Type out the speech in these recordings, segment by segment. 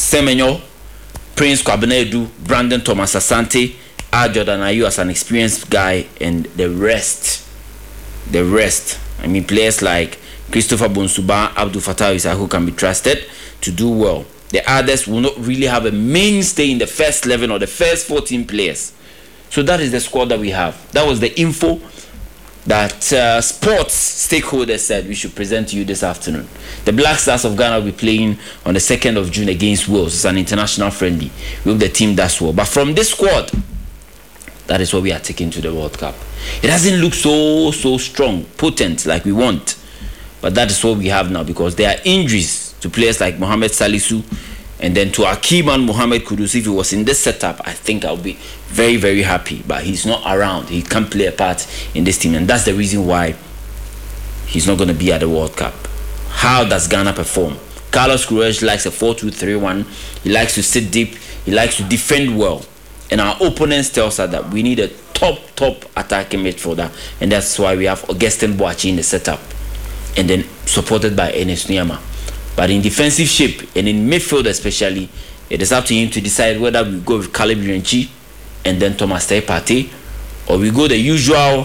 Semenyo, Prince Kwabenedu, Brandon Thomas Asante, Jordan Ayew as an experienced guy, and the rest. I mean, players like Christopher Bonsuba, Abdul Fattah Issa, who can be trusted to do well. The others will not really have a mainstay in the first 11 or the first 14 players. So that is the squad that we have. That was the info that sports stakeholders said we should present to you this afternoon. The Black Stars of Ghana will be playing on the 2nd of June against Wales. It's an international friendly. We hope the team does well. But from this squad, that is what we are taking to the World Cup. It doesn't look so strong, potent like we want. But that is what we have now, because there are injuries to players like Mohamed Salisu, and then to our key man Mohamed Kudus. If he was in this setup, I think I'll be very, very happy. But he's not around. He can't play a part in this team, and that's the reason why he's not going to be at the World Cup. How does Ghana perform? Carlos Queiroz likes a 4-2-3-1. He likes to sit deep. He likes to defend well. And our opponents tell us that we need a top attacking midfielder, and that's why we have Augustin Boachi in the setup, and then supported by Ernest Nuama. But in defensive shape and in midfield especially, it is up to him to decide whether we go with Caleb Bianchi and then Thomas Partey, or we go the usual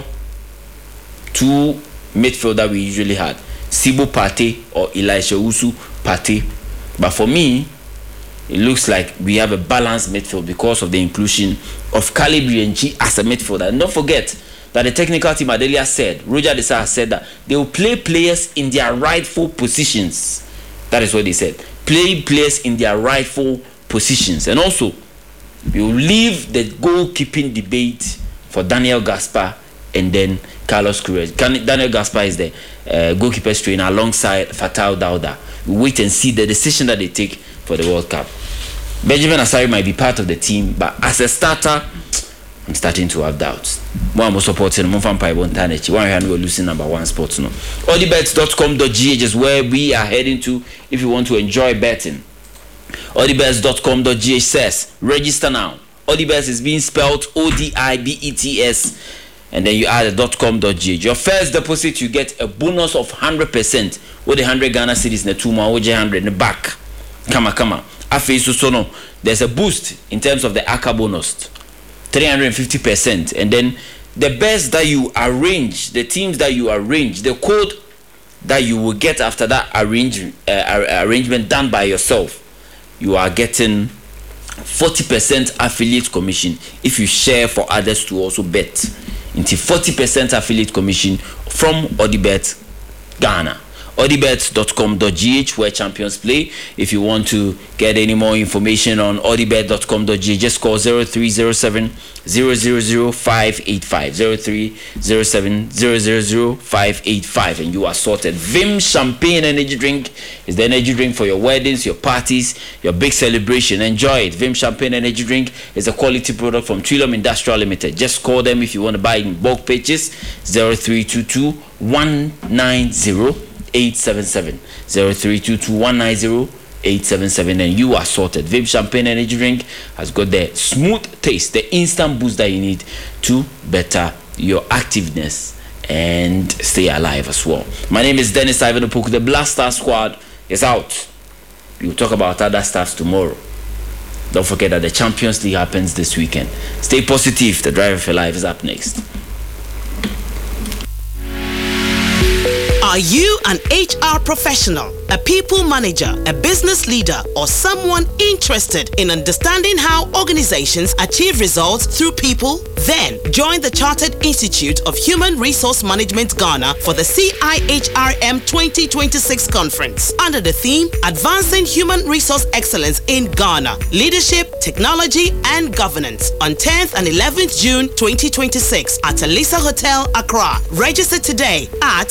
two midfielder we usually had, Sibo Partey or Elisha Usu Partey. But for me, it looks like we have a balanced midfield because of the inclusion of Caleb Bianchi as a midfielder. And don't forget that the technical team, Adelia said, Roger Desa has said that they will play players in their rightful positions. That is what they said. Play players in their rightful positions. And also, we will leave the goalkeeping debate for Daniel Gaspar and then Carlos Queiroz. Daniel Gaspar is the goalkeeper's trainer alongside Fatal Dauda. We'll wait and see the decision that they take for the World Cup. Benjamin Asari might be part of the team, but as a starter, I'm starting to have doubts. One more supporting Monfam Pai Bontanechi. One hand we're losing number one sports no. Odibets.com.gh is where we are heading to if you want to enjoy betting. Odibets.com.gh says register now. Odibets is being spelled ODIBETS, and then you add a .com.gh. Your first deposit, you get a bonus of 100% with the 100 Ghana cedis in the 2 more, 100 in the back. Come on. So no, there's a boost in terms of the ACA bonus. 350%, and then the best that you arrange, the teams that you arrange, the code that you will get after that arrangement done by yourself, you are getting 40% affiliate commission if you share for others to also bet. Into 40% affiliate commission from Odibet Ghana. Odibet.com.gh, where champions play. If you want to get any more information on Odibet.com.gh, just call 0307 000 585 0307 000 585 and you are sorted. Vim Champagne Energy Drink is the energy drink for your weddings, your parties, your big celebration. Enjoy it. Vim Champagne Energy Drink is a quality product from Trillium Industrial Limited. Just call them if you want to buy in bulk purchase. 0322 190 877 0322 190 877 and you are sorted. Vim Champagne Energy Drink has got the smooth taste, the instant boost that you need to better your activeness and stay alive as well. My name is Dennis Ivan Opoku. The Black Star Squad is out. We'll talk about other stuff tomorrow. Don't forget that the Champions League happens this weekend. Stay positive. The Driver for Life is up next. Are you an HR professional, a people manager, a business leader, or someone interested in understanding how organizations achieve results through people? Then join the Chartered Institute of Human Resource Management Ghana for the CIHRM 2026 conference under the theme Advancing Human Resource Excellence in Ghana, Leadership, Technology, and Governance on 10th and 11th June 2026 at Alisa Hotel, Accra. Register today at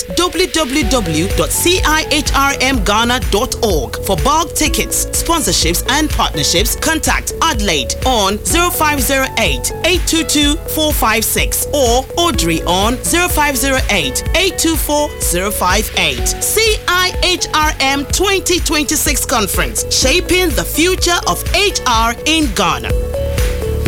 www.cihrmghana.org. For bulk tickets, sponsorships, and partnerships, contact Adelaide on 0508 822 456 or Audrey on 0508 824 058. CIHRM 2026 conference, shaping the future of HR in Ghana.